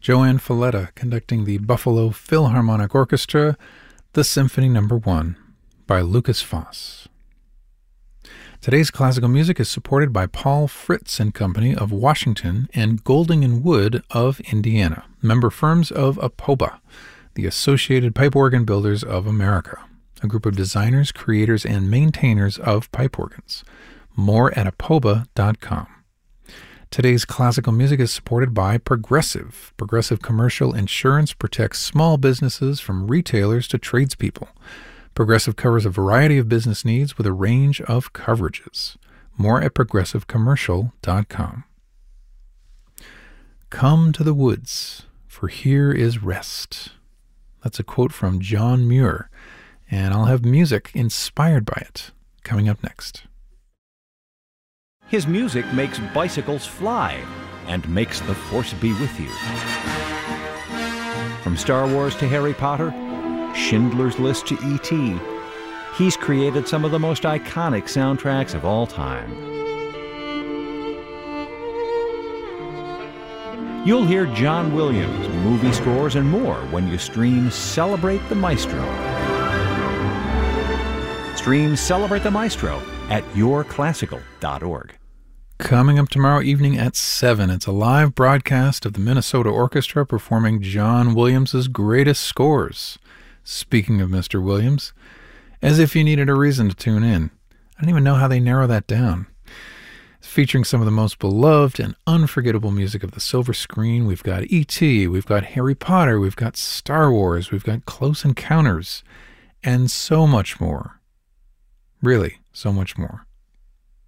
Joanne Falletta conducting the Buffalo Philharmonic Orchestra, the Symphony No. 1 by Lukas Foss. Today's classical music is supported by Paul Fritz and Company of Washington and Golding & Wood of Indiana, member firms of APOBA, the Associated Pipe Organ Builders of America, a group of designers, creators, and maintainers of pipe organs. More at apoba.com. Today's classical music is supported by Progressive. Progressive Commercial Insurance protects small businesses from retailers to tradespeople. Progressive covers a variety of business needs with a range of coverages. More at progressivecommercial.com. Come to the woods, for here is rest. That's a quote from John Muir, and I'll have music inspired by it coming up next. His music makes bicycles fly and makes the Force be with you. From Star Wars to Harry Potter, Schindler's List to E.T., he's created some of the most iconic soundtracks of all time. You'll hear John Williams, movie scores, and more when you stream Celebrate the Maestro. Stream Celebrate the Maestro at yourclassical.org. Coming up tomorrow evening at 7, it's a live broadcast of the Minnesota Orchestra performing John Williams' greatest scores. Speaking of Mr. Williams, as if you needed a reason to tune in. I don't even know how they narrow that down. It's featuring some of the most beloved and unforgettable music of the silver screen. We've got E.T., we've got Harry Potter, we've got Star Wars, we've got Close Encounters, and so much more. Really, so much more.